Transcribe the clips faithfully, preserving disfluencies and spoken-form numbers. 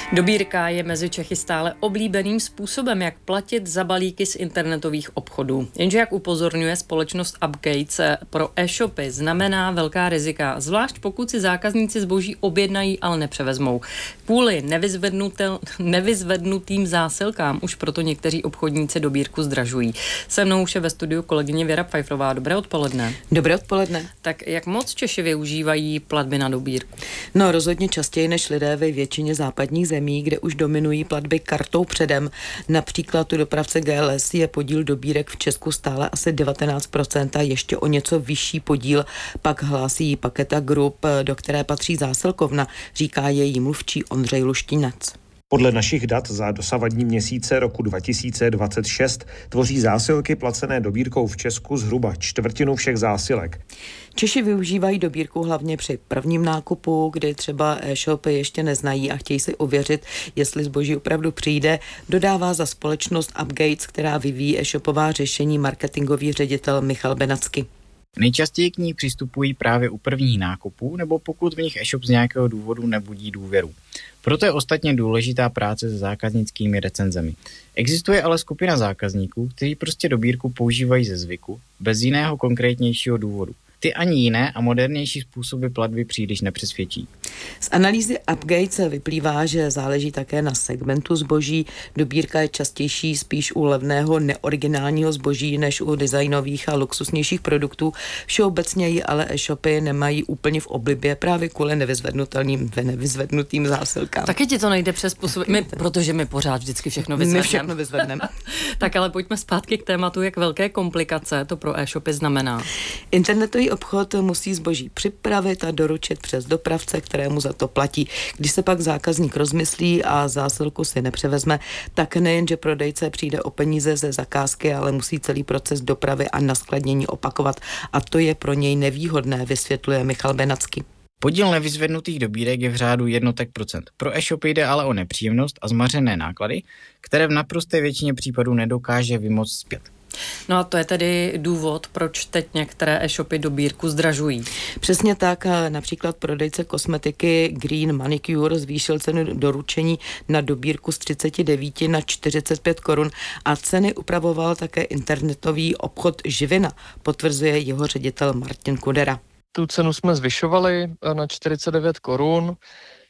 Dobírka je mezi Čechy stále oblíbeným způsobem, jak platit za balíky z internetových obchodů. Jenže jak upozorňuje společnost Upgates, pro e-shopy znamená velká rizika, zvlášť pokud si zákazníci zboží objednají, ale nepřevezmou. Kvůli nevyzvednutel, nevyzvednutým zásilkám už proto někteří obchodníci dobírku zdražují. Se mnou už je ve studiu kolegyně Věra Pfeifferová. Dobré odpoledne. Dobré odpoledne. Tak jak moc Češi využívají platby na dobírku? No rozhodně častěji než lidé ve většině západních zemí, kde už dominují platby kartou předem. Například u dopravce G L S je podíl dobírek v Česku stále asi devatenáct procent a ještě o něco vyšší podíl pak hlásí Paketa Group, do které patří zásilkovna, říká její mluvčí Ondřej Luštinec. Podle našich dat za dosavadní měsíce roku dva tisíce dvacet šest tvoří zásilky placené dobírkou v Česku zhruba čtvrtinu všech zásilek. Češi využívají dobírku hlavně při prvním nákupu, kdy třeba e-shopy ještě neznají a chtějí si ověřit, jestli zboží opravdu přijde, dodává za společnost Upgates, která vyvíjí e-shopová řešení, marketingový ředitel Michal Benacky. Nejčastěji k ní přistupují právě u prvních nákupů nebo pokud v nich e-shop z nějakého důvodu nebudí důvěru. Proto je ostatně důležitá práce se zákaznickými recenzemi. Existuje ale skupina zákazníků, kteří prostě dobírku používají ze zvyku, bez jiného konkrétnějšího důvodu. Ty ani jiné a modernější způsoby platby příliš nepřesvědčí. Z analýzy Upgates vyplývá, že záleží také na segmentu zboží. Dobírka je častější spíš u levného neoriginálního zboží než u designových a luxusnějších produktů. Všeobecně ji ale e-shopy nemají úplně v oblibě právě kvůli nevyzvednutelným, nevyzvednutým zásilkám. Taky ti to nejde přes způsob, my, protože my pořád vždycky všechno vyzvedneme. My všechno vyzvedneme. Tak ale pojďme zpátky k tématu, jak velké komplikace to pro e-shopy znamená. Internetový obchod musí zboží připravit a doručit přes dopravce, kterému za to platí. Když se pak zákazník rozmyslí a zásilku si nepřevezme, tak nejen, že prodejce přijde o peníze ze zakázky, ale musí celý proces dopravy a naskladnění opakovat. A to je pro něj nevýhodné, vysvětluje Michal Benacky. Podíl nevyzvednutých dobírek je v řádu jednotek procent. Pro e-shopy jde ale o nepříjemnost a zmařené náklady, které v naprosté většině případů nedokáže vymoct zpět. No a to je tedy důvod, proč teď některé e-shopy dobírku zdražují. Přesně tak, například prodejce kosmetiky Green Manicure zvýšil cenu doručení na dobírku z třicet devět na čtyřicet pět korun a ceny upravoval také internetový obchod Živina, potvrzuje jeho ředitel Martin Kudera. Tu cenu jsme zvyšovali na čtyřicet devět korun.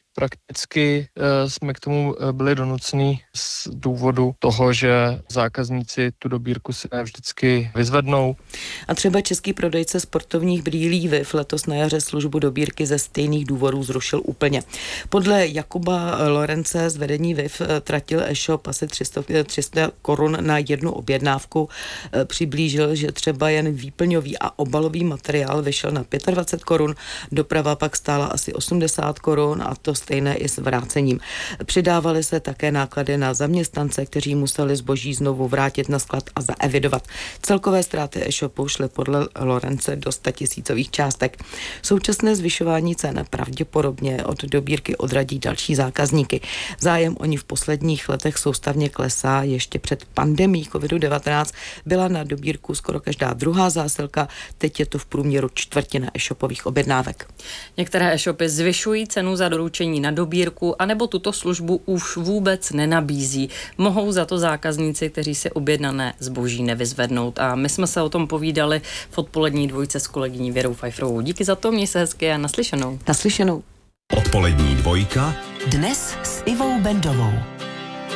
Prakticky jsme k tomu byli donuceni z důvodu toho, že zákazníci tu dobírku si ne vždycky vyzvednou. A třeba český prodejce sportovních brýlí Viv letos na jaře službu dobírky ze stejných důvodů zrušil úplně. Podle Jakuba Lorence z vedení Viv tratil e-shop asi tři sta korun na jednu objednávku. Přiblížil, že třeba jen výplňový a obalový materiál vyšel na dvacet pět korun, doprava pak stála asi osmdesát korun a to stejné i s vrácením. Přidávaly se také náklady na zaměstnance, kteří museli zboží znovu vrátit na sklad a zaevidovat. Celkové ztráty e-shopu šly podle Lorence do statisícových částek. Současné zvyšování cen pravděpodobně od dobírky odradí další zákazníky. Zájem o ní v posledních letech soustavně klesá. Ještě před pandemií covid devatenáct byla na dobírku skoro každá druhá zásilka, teď je to v průměru čtvrtina e-shopových objednávek. Některé e-shopy zvyšují cenu za doručení na dobírku, anebo tuto službu už vůbec nenabízí. Mohou za to zákazníci, kteří si objednané zboží nevyzvednout. A my jsme se o tom povídali v odpolední dvojce s kolegyní Věrou Pfeifferovou. Díky za to, měj se hezky a naslyšenou. Naslyšenou. Odpolední dvojka. Dnes s Ivou Bendovou.